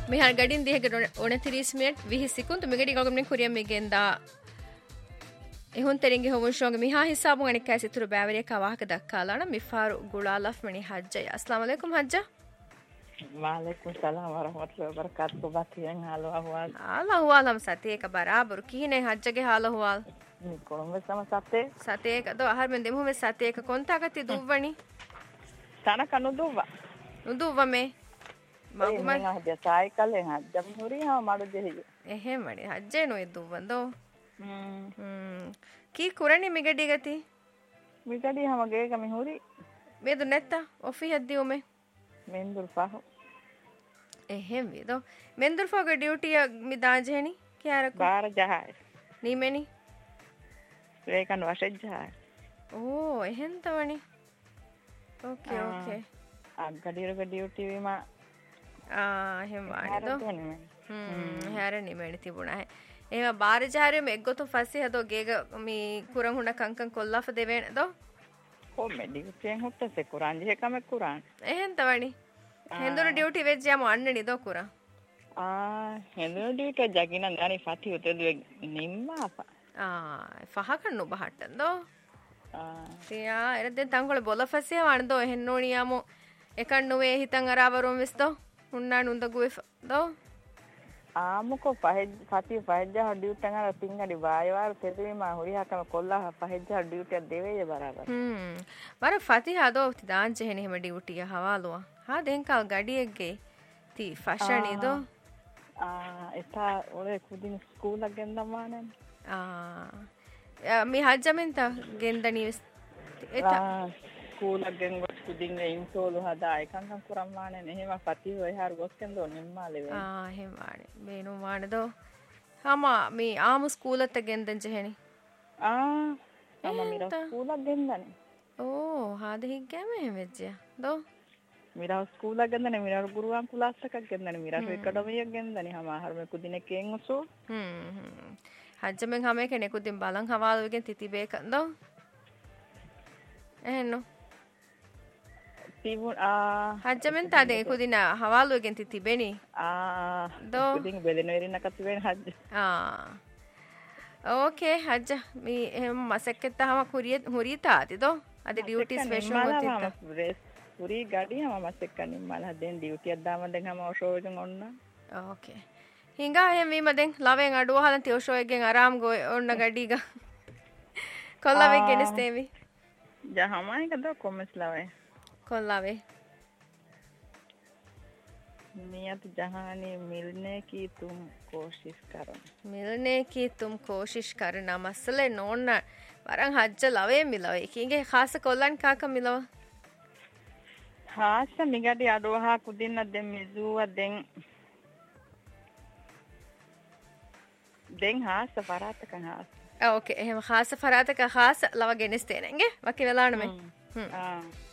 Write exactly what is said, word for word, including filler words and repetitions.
මිහා ගඩින් දිහක ඕන තිරිස් මිනිට් විසි සෙකුන්තු මෙගඩි ගොගම්නේ කුරියම් මිගෙන්දා ehun teringe homun shonge miha hisabu ani kaisi turu baveriya kawahaka dakkala na mifaru gulalaf mani hajja assalamu alaikum hajja wa alaikum salam wa rahmatullahi wa barakatuh batiyan halu ahwal ala huwal ham sate ka barabar kihine hajja ge halu huwal ni kolombe sama sate sate ka do ahar men demu me sate ka konta gati duvwani sana kanu duwa nuduwa me maguma hajja sai kale hajja muri ha madu dehi ehe mani hajje no eduwando Hmm. Hmm. Ki kurani migadi gati? Migadi hamage kami huri. Medu netta ofi haddi ume. Mendur faho. Ehem vido. Mendur faho duty ya midaj heni? Kya rakho? Bar jahai. Ni meni? Rekan washe jahai. Oh, ehem tawani. Okay, uh, okay. Agadi ro duty vima. Ah, ehem wani do. Hmm, hara ni meni tibuna hai. එහෙම බාරජාරෙ මෙ එක්ගොතු ෆසි හදෝ ගේග මි කුරන් හුණ කංකන් කොල්ලාෆ දෙවෙන දෝ කො මෙඩි කුටෙන් හොට්ටසේ Quran J කම කුරාන් එහෙන් තවණි හෙන්දුර duty veg යම අන්නනි දෝ කුරා ආ හෙන්දුර ඩියුටි ජගින නානි ෆති උතෙදු නිම්මාපා ආ ෆහකන් නොබහට්ටන් දෝ ආ තියා එරදෙන් තංගොල බොල ෆසිය වණ දෝ එහෙන් නෝනියමු එකන් නොවේ හිතන් අරවරුම් විස් දෝ උන්නා නුන්ද ගුවෙ දෝ ආමුකෝ පහෙජ් ෆති පහෙජ්ජා ඩියුටි අංගර පින්ගඩි වායවාර තෙදීමා හොරිහකම කොල්ලා පහෙජ්ජා ඩියුටි දෙවේය බරාබර හ්ම් වර ෆති හදෝ තිදාංච හෙන එහෙම ඩියුටි හවාලුවා හා දෙන්කල් ගඩියෙක්ගේ ති ෆෂණි දෝ ආ එතා ඔලේ කුදින ස්කූල් එක ගෙන්දමානේ ආ මි හජ්ජමෙන් තා ගෙන්දනි එතා ස්කූල් එක ගෙන් ගොස් කුදින් ඉන්සෝලු හදා එකංගම් කුරම් මානේ එහෙම ෆති ඔය හාර ගොස් කෙන්දෝ නිම්මාලේ වේ ආ එහෙම වානේ බේනු වානේ දෝ හම මි ආමු ස්කූල් එක ගෙන්දන් ජෙහෙනි ආ තම මිර ස්කූල් එක ගෙන්දනේ ඕ හාද හිග්ගෑම එහෙම වෙච්චියා දෝ මිර ස්කූල් එක ගෙන්දනේ මිර ගුරුවන් ක්ලාස් එකක් ගෙන්දනේ මිර එකඩමිය එක ගෙන්දනේ හම හර මේ කුදින කෙන් උසෝ හ්ම් හ්ම් හජ්ජමෙන් හැම කෙනෙක් කුදින් බලන් හවාලුගෙන් තිතිබේ කන්දෝ එහෙන්නෝ තිබුණ ආ හජ්ජමෙන් තාදේ කුදින හවාලුගෙන් තිතිබෙනි ආ දෝ කුදින් බෙලෙන වෙරින කතිබෙන හජ්ජ ආ ඕකේ හජ්ජ මි එහෙම මසෙක්කෙත් තහම කුරිය හුරිතාති දෝ අද ඩියුටි ස්පෙෂල් මොතිත පුරි ගඩි හැම මසෙක්කනින් මල හදෙන් ඩියුටි එක දාම දැන් හැම ඔෂෝ එකෙන් ඔන්න ඕකේ හිඟා එහෙම වීම දැන් ලවෙන් අඩුව හලන් ති ඔෂෝ එකෙන් ආරාම් ගොය ඔන්න ගඩිග කොල්ලවෙන් ගෙනස්තේවි ජහමයි කද කොමස් ලවේ කොල්ලවේ नियत जहानी मिलने की तुम कोशिश करो मिलने की तुम कोशिश करना मसले नोन वरंग हज्ज लवे मिलवे किंगे खास कोलन काका मिलव खास मिगडी अडोहा कुदिन दे मिजुवा दें दें हास फरात का हास ओके हम खास फरात का खास लव गेनिस्तेनेंगे वकी वेलाण में हां